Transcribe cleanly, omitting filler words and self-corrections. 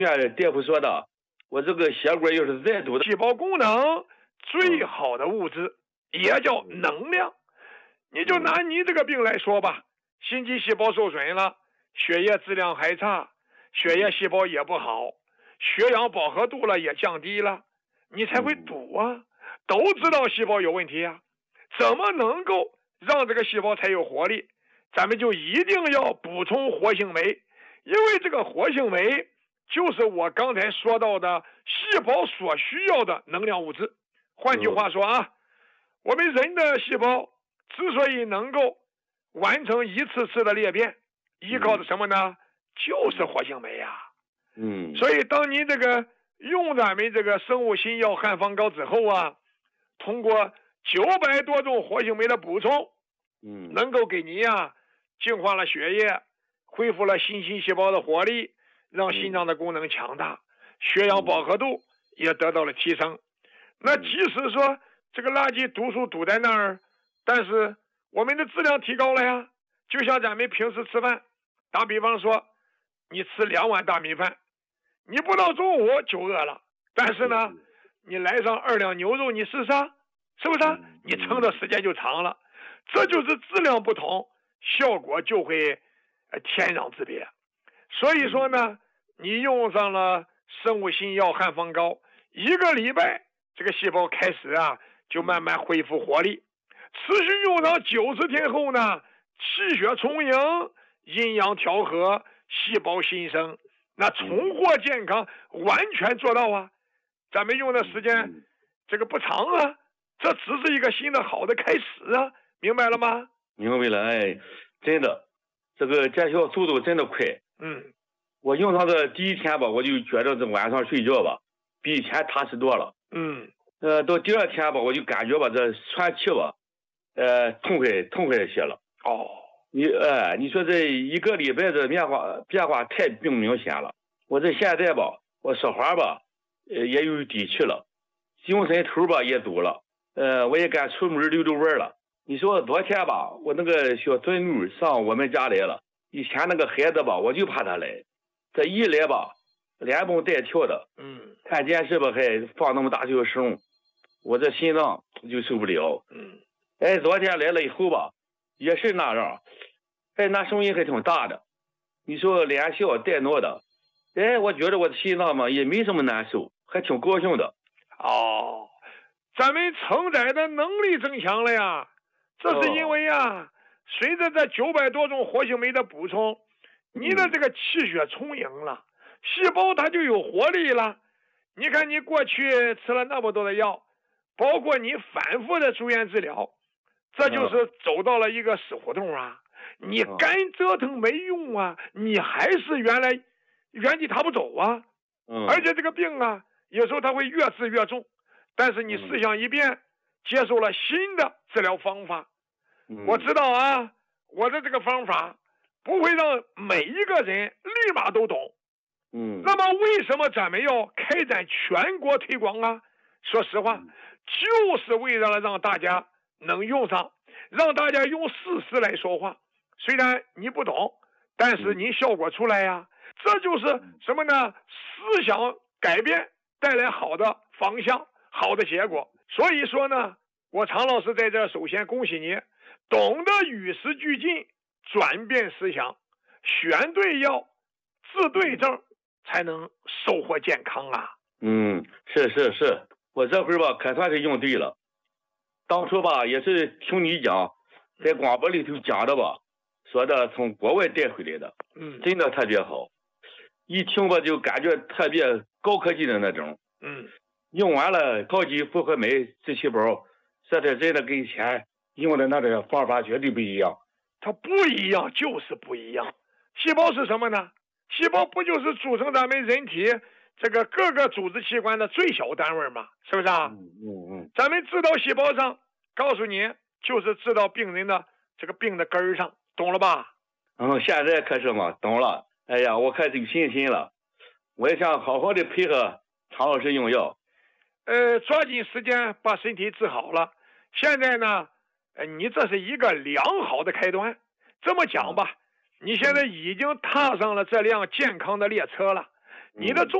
大夫说的，我这个血管要是再堵， 细胞功能最好的物质也叫能量。你就拿你这个病来说吧，心肌细胞受损了，血液质量还差，血液细胞也不好，血氧饱和度了也降低了，你才会堵啊。都知道细胞有问题啊，怎么能够让这个细胞才有活力？咱们就一定要补充活性酶，因为这个活性酶就是我刚才说到的细胞所需要的能量物质。换句话说啊，我们人的细胞之所以能够完成一次次的裂变，依靠的什么呢？就是活性酶呀。所以当你这个用咱们这个生物新药汉方膏之后啊，通过900多种活性酶的补充，能够给你呀净化了血液，恢复了心细胞的活力，让心脏的功能强大，血氧饱和度也得到了提升。那即使说这个垃圾毒素堵在那儿，但是我们的质量提高了呀。就像咱们平时吃饭，打比方说你吃2碗大米饭，你不到中午就饿了，但是呢你来上2两牛肉，你试试，是不是？你撑的时间就长了。这就是质量不同，效果就会天壤之别。所以说呢，你用上了生物新药汉方膏，1个礼拜这个细胞开始啊就慢慢恢复活力，持续用上90天后呢，气血充盈，阴阳调和，细胞新生，那重获健康完全做到啊。咱们用的时间这个不长啊，这只是一个新的好的开始啊，明白了吗？ 明白了。哎，真的，这个见效速度真的快。我用上的第1天吧，我就觉得这晚上睡觉吧比以前踏实多了。到第2天吧，我就感觉吧这喘气吧痛快些了。你说这1个礼拜的变化太并明显了。我这现在吧，我说话吧也有底气了，精神头吧也足了，我也敢出门溜弯了。你说昨天吧，我那个小孙女上我们家来了，以前那个孩子吧，我就怕他来，这一来吧，连蹦带跳的，看电视吧还放那么大小声，我这心脏就受不了。昨天来了以后吧，也是那样，那声音还挺大的，你说连笑带闹的，我觉得我的心脏嘛也没什么难受，还挺高兴的。 咱们承载的能力增强了呀，这是因为呀，随着这900多种活性酶的补充，你的这个气血充盈了，细胞它就有活力了。你看你过去吃了那么多的药，包括你反复的住院治疗，这就是走到了一个死胡同啊。你干折腾没用啊，你还是原地踏步走啊。而且这个病啊，有时候它会越治越重，但是你思想一变，接受了新的治疗方法。我知道啊，我的这个方法不会让每一个人立马都懂。那么为什么咱们要开展全国推广啊？说实话，就是为了让大家能用上，让大家用事实来说话。虽然你不懂，但是你效果出来呀。这就是什么呢？思想改变带来好的方向，好的结果。所以说呢，我常老师在这首先恭喜你，懂得与时俱进，转变思想，选对药，治对症，才能收获健康啊。 是，我这会儿吧可算是用对了。当初吧也是听你讲，在广播里头讲的吧，说的从国外带回来的，真的特别好。一听吧就感觉特别高科技的那种。用完了高级复合酶支气包，这真的跟以前用的那个方法绝对不一样。 它不一样就是不一样。细胞是什么呢？细胞不就是组成咱们人体这个各个组织器官的最小单位吗？是不是啊？咱们知道细胞上，告诉你就是知道病人的这个病的根上，懂了吧？ 现在可是嘛，懂了。哎呀，我可有信心了，我也想好好的配合常老师用药。 抓紧时间把身体治好了。现在呢，你这是一个良好的开端。这么讲吧，你现在已经踏上了这辆健康的列车了。 你的